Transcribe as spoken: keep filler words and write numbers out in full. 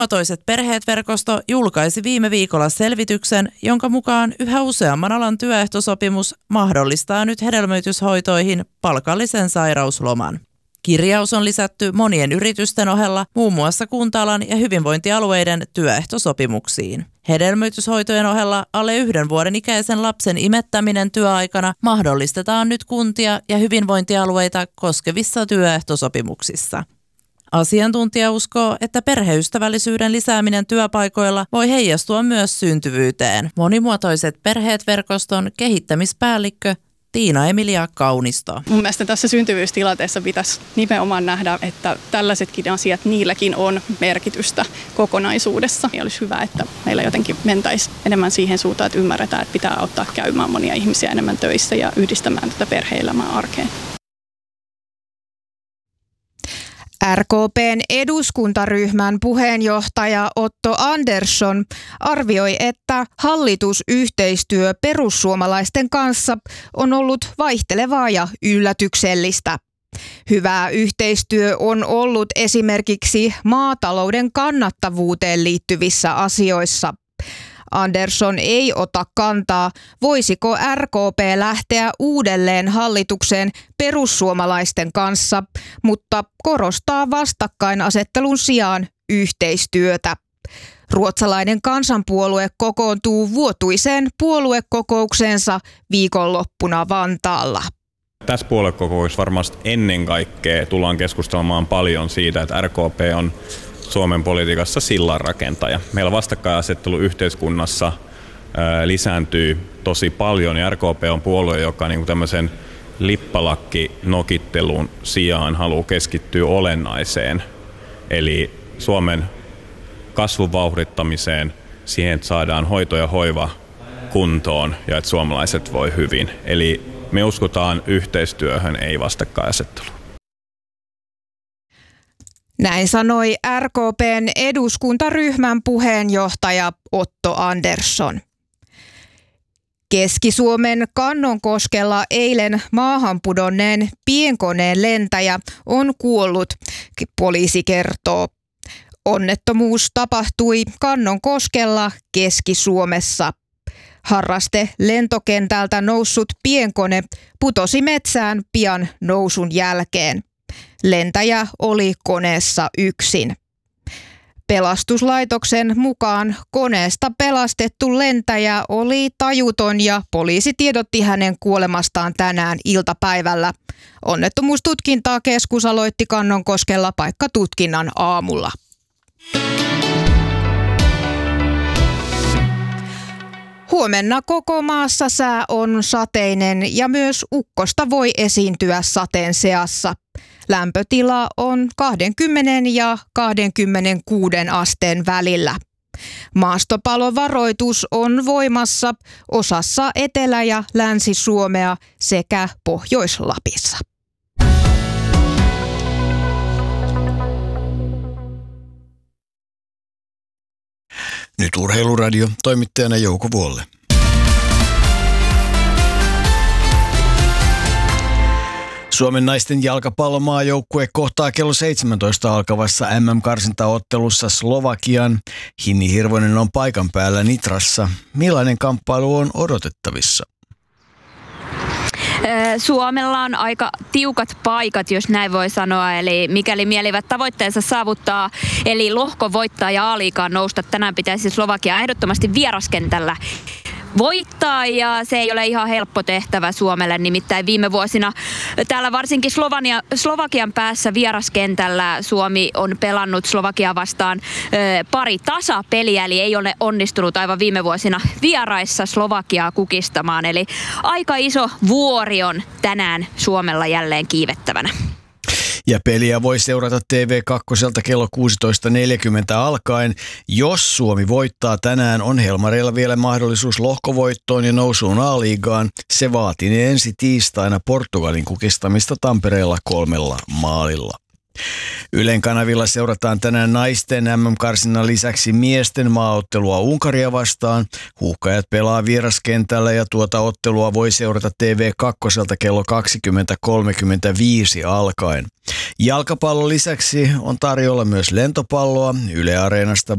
Monimuotoiset perheet-verkosto julkaisi viime viikolla selvityksen, jonka mukaan yhä useamman alan työehtosopimus mahdollistaa nyt hedelmöityshoitoihin palkallisen sairausloman. Kirjaus on lisätty monien yritysten ohella muun muassa kunta-alan ja hyvinvointialueiden työehtosopimuksiin. Hedelmöityshoitojen ohella alle yhden vuoden ikäisen lapsen imettäminen työaikana mahdollistetaan nyt kuntia ja hyvinvointialueita koskevissa työehtosopimuksissa. Asiantuntija uskoo, että perheystävällisyyden lisääminen työpaikoilla voi heijastua myös syntyvyyteen. Monimuotoiset perheet-verkoston kehittämispäällikkö Tiina-Emilia Kaunisto. Mun mielestä tässä syntyvyystilanteessa pitäisi nimenomaan nähdä, että tällaisetkin asiat, niilläkin on merkitystä kokonaisuudessa. Ja olisi hyvä, että meillä jotenkin mentäisiin enemmän siihen suuntaan, että ymmärretään, että pitää auttaa käymään monia ihmisiä enemmän töissä ja yhdistämään tätä perhe-elämää arkeen. R K P:n eduskuntaryhmän puheenjohtaja Otto Andersson arvioi, että hallitusyhteistyö perussuomalaisten kanssa on ollut vaihtelevaa ja yllätyksellistä. Hyvää yhteistyö on ollut esimerkiksi maatalouden kannattavuuteen liittyvissä asioissa. Andersson ei ota kantaa, voisiko R K P lähteä uudelleen hallitukseen perussuomalaisten kanssa, mutta korostaa vastakkainasettelun sijaan yhteistyötä. Ruotsalainen kansanpuolue kokoontuu vuotuiseen puoluekokoukseensa viikonloppuna Vantaalla. Tässä puoluekokouksessa varmasti ennen kaikkea tullaan keskustelemaan paljon siitä, että R K P on Suomen politiikassa sillanrakentaja. Meillä vastakkainasettelu yhteiskunnassa ää, lisääntyy tosi paljon ja R K P on puolue, joka niin kuin tämmöisen lippalakki-nokittelun sijaan haluaa keskittyä olennaiseen. Eli Suomen kasvun vauhdittamiseen, siihen, että saadaan hoito ja hoiva kuntoon ja että suomalaiset voi hyvin. Eli me uskotaan yhteistyöhön, ei vastakkainasetteluun. Näin sanoi R K P:n eduskuntaryhmän puheenjohtaja Otto Andersson. Keski-Suomen Kannonkoskella eilen maahan pudonneen pienkoneen lentäjä on kuollut, poliisi kertoo. Onnettomuus tapahtui Kannonkoskella Keski-Suomessa. Harraste lentokentältä noussut pienkone putosi metsään pian nousun jälkeen. Lentäjä oli koneessa yksin. Pelastuslaitoksen mukaan koneesta pelastettu lentäjä oli tajuton ja poliisi tiedotti hänen kuolemastaan tänään iltapäivällä. Onnettomuustutkintaa keskus aloitti Kannonkoskella paikkatutkinnan aamulla. Huomenna koko maassa sää on sateinen ja myös ukkosta voi esiintyä sateen seassa. Lämpötila on kaksikymmentä ja kaksikymmentäkuusi asteen välillä. Maastopalovaroitus on voimassa osassa Etelä- ja Länsi-Suomea sekä Pohjois-Lapissa. Nyt Urheiluradio, toimittajana Jouko Vuolle. Suomen naisten jalkapallomaajoukkue kohtaa kello seitsemäntoista alkavassa M M-karsintaottelussa Slovakian. Hinni Hirvonen on paikan päällä Nitrassa. Millainen kamppailu on odotettavissa? Suomella on aika tiukat paikat, jos näin voi sanoa, eli mikäli mielivät tavoitteensa saavuttaa, eli lohko voittaa ja A-liigaan nousta, tänään pitäisi Slovakia ehdottomasti vieraskentällä voittaa, ja se ei ole ihan helppo tehtävä Suomelle, nimittäin viime vuosina täällä varsinkin Slovania, Slovakian päässä vieraskentällä Suomi on pelannut Slovakia vastaan ö, pari tasapeliä, eli ei ole onnistunut aivan viime vuosina vieraissa Slovakiaa kukistamaan, eli aika iso vuori on tänään Suomella jälleen kiivettävänä. Ja peliä voi seurata T V kaksi kello kuusitoista neljäkymmentä alkaen. Jos Suomi voittaa tänään, on Helmareilla vielä mahdollisuus lohkovoittoon ja nousuun A-liigaan. Se vaatii ensi tiistaina Portugalin kukistamista Tampereella kolmella maalilla. Ylen kanavilla seurataan tänään naisten M M-karsinnan lisäksi miesten maaottelua Unkaria vastaan. Huuhkajat pelaa vieraskentällä ja tuota ottelua voi seurata T V kaksi kello kaksikymmentä kolmekymmentäviisi alkaen. Jalkapallon lisäksi on tarjolla myös lentopalloa. Yle Areenasta